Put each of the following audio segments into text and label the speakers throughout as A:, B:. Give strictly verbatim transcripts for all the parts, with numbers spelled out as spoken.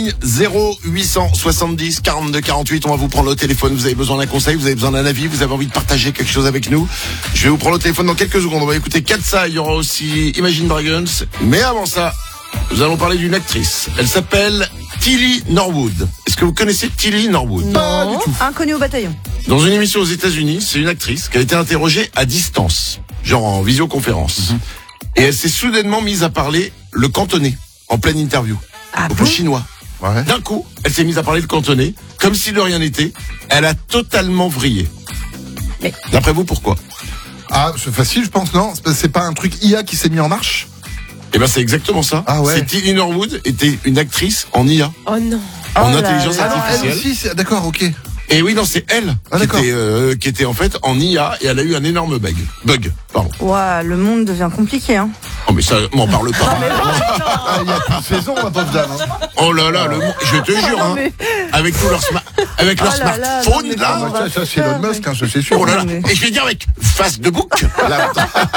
A: zéro huit cent soixante-dix quarante-deux quarante-huit, on va vous prendre au téléphone. Vous avez besoin d'un conseil, vous avez besoin d'un avis, vous avez envie de partager quelque chose avec nous. Je vais vous prendre au téléphone dans quelques secondes. On va écouter Katsa, il y aura aussi Imagine Dragons. Mais avant ça, nous allons parler d'une actrice. Elle s'appelle Tilly Norwood. Est-ce que vous connaissez Tilly Norwood?
B: Non, inconnue au bataillon.
A: Dans une émission aux États-Unis, c'est une actrice qui a été interrogée à distance, genre en visioconférence. Mm-hmm. Et elle s'est soudainement mise à parler le cantonais en pleine interview.
B: Ah
A: au
B: bon
A: chinois.
C: Ouais.
A: D'un coup, elle s'est mise à parler le cantonais, comme si de rien n'était. Elle a totalement vrillé.
B: Mais...
A: D'après vous, pourquoi?
C: Ah, c'est facile, je pense, non? C'est pas un truc I A qui s'est mis en marche?
A: Eh ben, c'est exactement ça.
C: Ah ouais.
A: C'est Tilly Norwood était une actrice en I A.
D: Oh non.
A: En
B: Oh
A: intelligence
B: là là.
A: artificielle.
C: Elle aussi, c'est... d'accord, ok.
A: Et oui, non, c'est elle
C: Ah,
A: qui,
C: d'accord.
A: était, euh, qui était en fait en I A et elle a eu un énorme bug. Bug, pardon.
B: Ouah, le monde devient compliqué, hein.
A: Oh, mais ça, m'en parle pas.
C: Ah, il y a plus de saison, ma pauvre dame. Hein.
A: Oh là là, le mo- je te jure,
B: Non,
A: hein,
B: mais-
A: avec tous leurs sma- avec leurs
B: Oh là là,
A: smartphones,
B: non, mais
A: là.
B: comment
C: Ah, ça, ça, c'est Elon Musk, hein, ça, c'est sûr.
A: Oh là là.
B: mais-
A: Et je vais dire avec face de bouc. Là,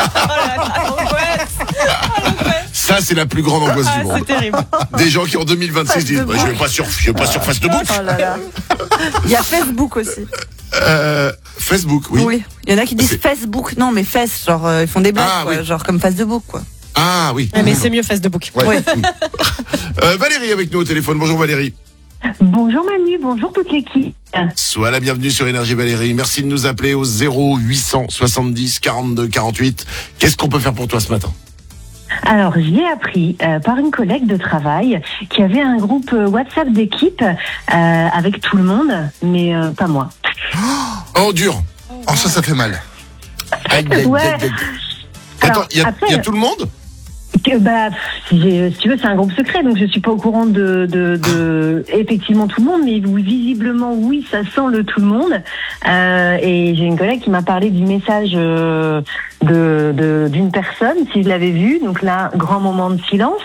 A: ça, c'est la plus grande angoisse
D: Ah,
A: du monde.
D: c'est terrible.
A: Des gens qui en deux mille vingt-six
B: Face
A: disent,
B: de
A: bah, je vais pas sur, je vais pas sur face de bouc.
B: Oh là là. Il y a Facebook aussi.
A: Euh, Facebook, oui.
B: Oui. Il y en a qui disent
A: C'est-
B: Facebook. Non, mais fesses, genre, euh, ils font des blagues,
A: Ah,
B: quoi,
A: oui.
B: genre comme Facebook, quoi.
A: Ah oui.
D: Ouais, mais c'est mieux face de bouc.
C: Ouais.
B: Ouais.
A: Euh, Valérie avec nous au téléphone. Bonjour Valérie.
E: Bonjour Manu, bonjour toute l'équipe.
A: Sois la bienvenue sur Énergie Valérie. Merci de nous appeler au zéro huit cent soixante-dix quarante-deux quarante-huit. Qu'est-ce qu'on peut faire pour toi ce matin?
E: Alors j'ai appris euh, par une collègue de travail qu'il y avait un groupe euh, WhatsApp d'équipe euh, avec tout le monde, mais euh, pas moi.
A: Oh dur.
C: Oh, ça, ça fait mal.
A: Aïe, aïe,
E: Ouais.
A: aïe, aïe.
E: Alors,
A: Attends, il y, a-
E: après,
A: il y a tout le monde?
E: Que, bah, j'ai- si tu veux, c'est un groupe secret, donc je suis pas au courant de, de, de effectivement tout le monde, mais oui, visiblement, oui, ça sent le tout le monde. Euh, et j'ai une collègue qui m'a parlé du message euh, de de- d'une personne, si je l'avais vu. Donc là, grand moment de silence.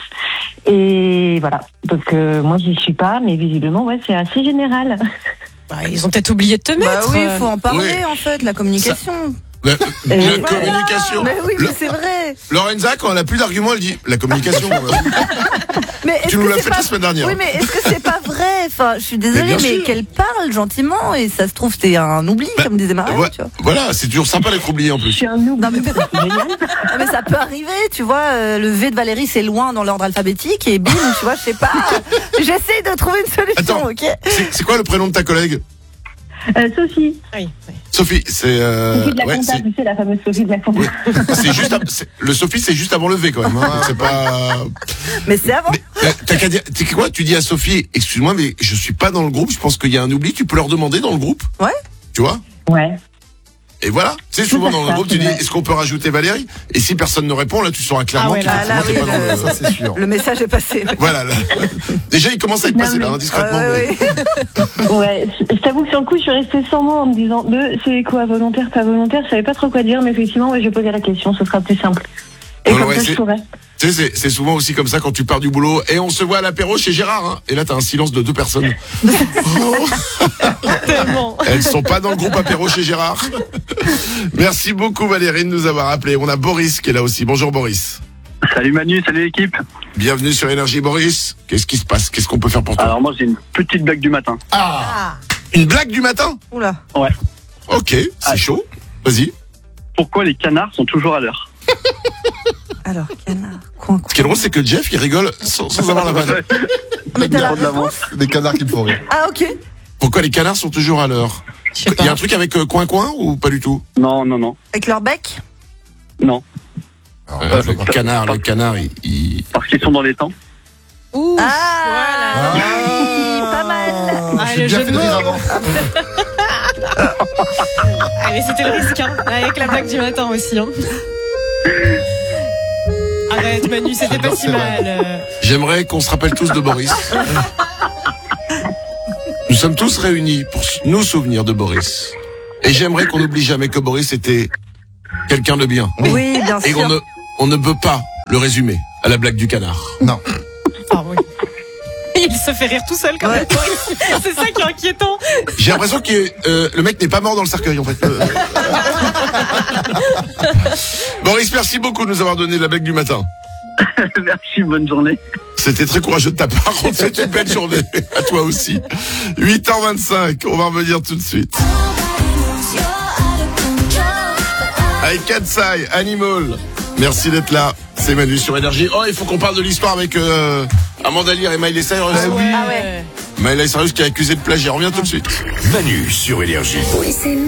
E: Et voilà. Donc euh, moi, j'y suis pas, mais visiblement, ouais, c'est assez général.
D: Bah, ils ont peut-être oublié de te
B: Bah
D: mettre.
B: oui,
D: euh.
B: faut en parler,
A: Ouais.
B: en fait, la communication.
A: La, la
E: Euh,
A: communication.
B: Mais oui,
A: Le-
B: mais c'est vrai.
A: Lorenza, quand elle a plus d'arguments, elle dit la communication.
B: Mais est-ce
A: Tu nous
B: que
A: l'as
B: c'est
A: fait
B: pas...
A: la semaine dernière.
B: Oui, mais est-ce que c'est pas vrai? Enfin, je suis désolée,
A: Mais
B: mais,
A: bien sûr.
B: qu'elle parle gentiment et ça se trouve, c'est un oubli,
A: Bah,
B: comme disait Marie,
A: Ouais,
B: tu vois.
A: voilà, c'est toujours sympa d'être oublié en
E: Je
A: plus.
E: suis un oubli.
B: Non, mais-
E: C'est génial.
B: Ah, mais ça peut arriver, tu vois. euh, le V de Valérie, c'est loin dans l'ordre alphabétique et bim, tu vois, je sais pas. J'essaie de trouver une solution,
A: Attends.
B: ok?
A: C'est c'est quoi le prénom de ta collègue?
E: Euh, Sophie,
D: Oui, oui.
A: Sophie, c'est euh,
E: Sophie de la
A: ouais,
E: compta,
A: c'est-
E: tu sais, la fameuse Sophie de la compta.
A: c'est juste à- c'est- le Sophie, c'est juste avant le V quand même. Hein, donc c'est pas.
B: Mais c'est avant.
A: Mais, euh, t'as qu'à dire, tu sais quoi? Tu dis à Sophie, excuse-moi, mais je suis pas dans le groupe. Je pense qu'il y a un oubli. Tu peux leur demander dans le groupe.
B: Ouais.
A: Tu vois?
E: Ouais.
A: Et voilà. Tu sais,
E: Tout
A: souvent
E: à
A: dans le
E: fait,
A: groupe, tu dis,
E: ouais.
A: est-ce qu'on peut rajouter Valérie? Et si personne ne répond, là, tu sauras clairement
D: Ah ouais,
A: que
D: là,
A: effectivement,
B: là,
A: t'es
B: oui,
A: pas dans
B: le-
A: le-
C: Ça, c'est sûr.
B: Le message est passé.
A: Voilà. Là. Déjà, il commence à être
E: Non,
A: passé là,
E: mais-
A: hein, discrètement.
B: Ouais,
A: mais-
B: ouais.
E: Ouais, je je t'avoue que sur le coup, je suis restée sans mots en me disant le c'est quoi volontaire, pas volontaire, je savais pas trop quoi dire, mais effectivement, ouais, je vais poser la question, ce sera plus simple. Et
A: Ouais,
E: comme
A: ouais,
E: ça,
A: c'est-
E: je saurais.
A: Tu sais, c'est- c'est souvent aussi comme ça quand tu pars du boulot et on se voit à l'apéro chez Gérard. Hein, et là, t'as un silence de deux personnes.
D: Tellement.
A: Elles sont pas dans le groupe apéro chez Gérard. Merci beaucoup Valérie de nous avoir appelé. On a Boris qui est là aussi. Bonjour Boris.
F: Salut Manu, salut l'équipe.
A: Bienvenue sur Énergie Boris. Qu'est-ce qui se passe? Qu'est-ce qu'on peut faire pour toi?
F: Alors moi j'ai une petite blague du matin.
A: Ah, une blague du matin?
B: Oula.
A: Ok, c'est
F: Ah.
A: chaud. Vas-y.
F: Pourquoi les canards sont toujours à l'heure?
B: Alors, canard, coin, coin.
A: Ce qui est drôle, c'est que Jeff, il rigole sans, sans avoir la vanne.
B: Mais t'as la
F: Trop de l'avance.
B: réponse?
C: Des canards qui me font rire.
B: Ah, ok.
A: Pourquoi les canards sont toujours à l'heure?
D: Je sais
A: Il y a
D: pas.
A: un truc avec euh, coin coin ou pas du tout?
F: Non, non, non,
B: Avec leur bec?
F: non.
C: Alors,
A: Euh,
C: là, je
A: le
C: vois pas.
A: canard, le canard, il... il-
F: Parce qu'ils sont dans les temps.
D: Ouh.
B: Ah,
D: Voilà.
B: oui, pas mal.
D: Ah,
C: J'ai
D: le
C: bien
D: jeu
C: fait
D: de
C: de rire
D: mots.
C: avant.
D: Ah, mais c'était le risque, hein. Avec la blague du matin aussi, hein. Arrête, Manu, c'était pas si mal. euh.
A: J'aimerais qu'on se rappelle tous de Boris. Nous sommes tous réunis pour s- nous souvenir de Boris. Et j'aimerais qu'on n'oublie jamais que Boris était quelqu'un de bien.
B: Oui, bien
A: Et qu'on
B: sûr.
A: ne, on ne peut pas le résumer à la blague du canard.
C: Non.
D: Ah oui. Il se fait rire tout seul quand même. C'est ça qui est inquiétant.
A: J'ai l'impression que euh, le mec n'est pas mort dans le cercueil en fait. Euh. Boris, merci beaucoup de nous avoir donné la blague du matin.
F: Merci, bonne journée.
A: C'était très courageux de ta part. On te souhaite une belle journée. À toi aussi. huit heures vingt-cinq. On va revenir tout de suite. Avec Katsai, Animal. Merci d'être là. C'est Manu sur Énergie. Oh, il faut qu'on parle de l'histoire avec euh, Amanda Lear et Miley Cyrus.
C: Ah oui.
B: Ah ouais.
A: Miley Cyrus qui est accusé de plagiat. On revient tout de suite.
G: Manu sur Énergie.
H: Oui, c'est